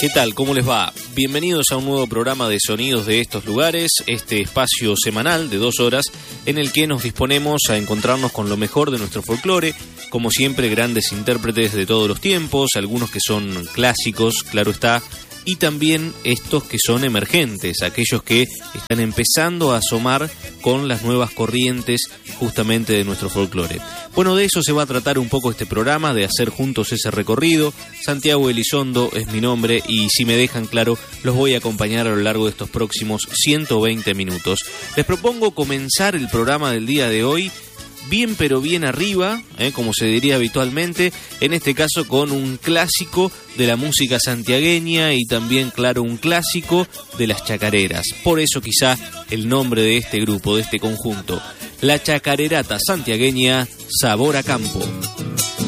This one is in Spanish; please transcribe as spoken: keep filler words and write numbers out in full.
¿Qué tal? ¿Cómo les va? Bienvenidos a un nuevo programa de Sonidos de estos lugares, este espacio semanal de dos horas en el que nos disponemos a encontrarnos con lo mejor de nuestro folclore, como siempre grandes intérpretes de todos los tiempos, algunos que son clásicos, claro está, y también estos que son emergentes, aquellos que están empezando a asomar con las nuevas corrientes justamente de nuestro folclore. Bueno, de eso se va a tratar un poco este programa, de hacer juntos ese recorrido. Santiago Elizondo es mi nombre y si me dejan claro, los voy a acompañar a lo largo de estos próximos ciento veinte minutos. Les propongo comenzar el programa del día de hoy bien pero bien arriba, eh, como se diría habitualmente, en este caso con un clásico de la música santiagueña y también, claro, un clásico de las chacareras. Por eso quizá el nombre de este grupo, de este conjunto, la Chacarerata Santiagueña, Sabor a Campo.